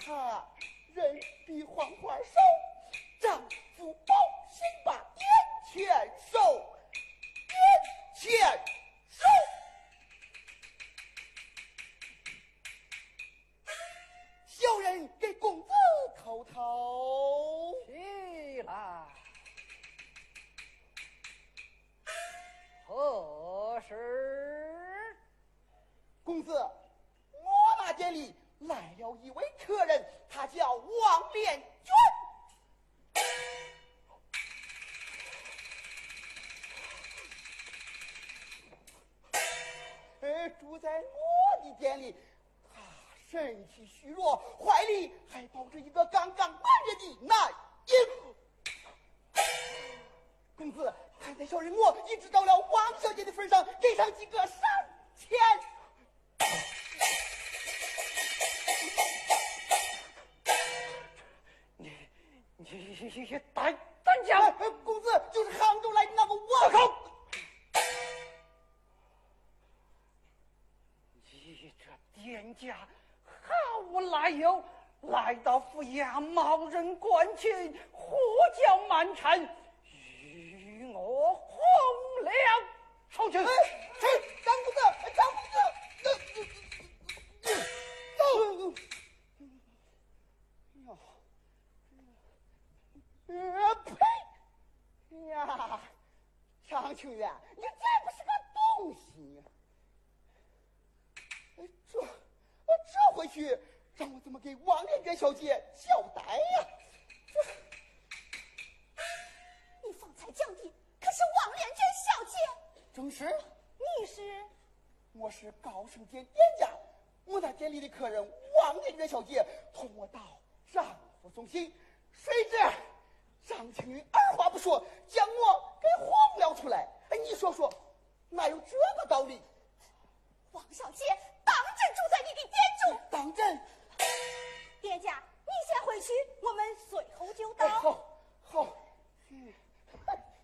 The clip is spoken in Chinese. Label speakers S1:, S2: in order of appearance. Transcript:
S1: 他人比黄花瘦，丈夫保险把眼前收，眼前收。小人给公子叩头。
S2: 起来。何事？
S1: 公子，我那店里来了一位客人，他叫王连娟。住在我的店里，他身体虚弱，怀里还抱着一个刚刚满月的男婴。公子，看在小人我一直到了王小姐的份上，给上几个赏钱。
S2: 你胆小！
S1: 公子就是杭州来的那个倭寇。
S2: 你这店家毫无来由，来到府衙冒认官情，胡搅蛮缠，与我红了出去！
S1: 张公子，张公子，呸！呀，张清源，你真不是个东西！这回去让我怎么给王连娟小姐交代呀？
S3: 你方才讲的可是王连娟小姐？
S1: 正是。
S3: 你是？
S1: 我是高盛店店家，我那店里的客人王连娟小姐同我到丈夫送行，谁知张青云二话不说将我给轰了出来。你说说，哪有这个道理？
S3: 王小姐当真住在你的店中？
S1: 当真。
S3: 店家，你先回去，我们随后就到。
S1: 好。